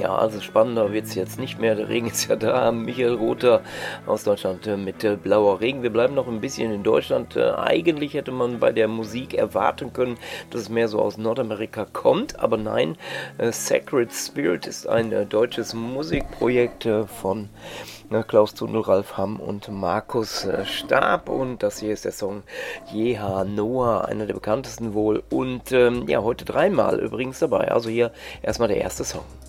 Ja, also spannender wird es jetzt nicht mehr. Der Regen ist ja da. Michael Rother aus Deutschland mit Blauer Regen. Wir bleiben noch ein bisschen in Deutschland. Eigentlich hätte man bei der Musik erwarten können, dass es mehr so aus Nordamerika kommt. Aber nein, Sacred Spirit ist ein deutsches Musikprojekt von Klaus Zundel, Ralf Hamm und Markus Stab. Und das hier ist der Song Jeha Noah, einer der bekanntesten wohl. Und ja, heute dreimal übrigens dabei. Also hier erstmal der erste Song.